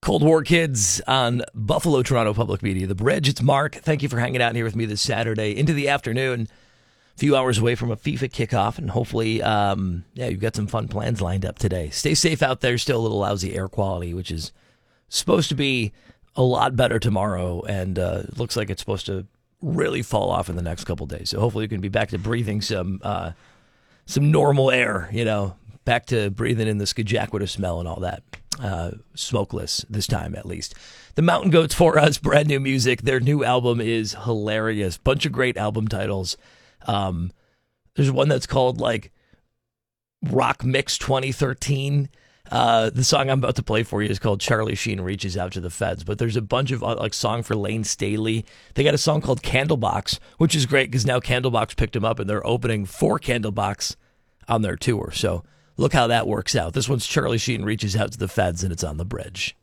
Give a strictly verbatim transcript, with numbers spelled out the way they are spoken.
Cold War Kids on Buffalo, Toronto Public Media. The Bridge, it's Mark. Thank you for hanging out here with me this Saturday into the afternoon. A few hours away from a FIFA kickoff, and hopefully, um, yeah, you've got some fun plans lined up today. Stay safe out there. Still a little lousy air quality, which is supposed to be a lot better tomorrow, and uh, it looks like it's supposed to really fall off in the next couple days. So hopefully you can be back to breathing some uh, some normal air, you know, back to breathing in the Skajakwita smell and all that. Uh, smokeless this time, at least. The Mountain Goats For Us, brand new music. Their new album is hilarious. Bunch of great album titles. Um, there's one that's called like Rock Mix twenty thirteen. Uh, the song I'm about to play for you is called Charlie Sheen Reaches Out to the Feds, but there's a bunch of uh, like song for Lane Staley. They got a song called Candlebox, which is great because now Candlebox picked them up and they're opening for Candlebox on their tour. So look how that works out. This one's Charlie Sheen Reaches Out to the Feds, and it's on The Bridge.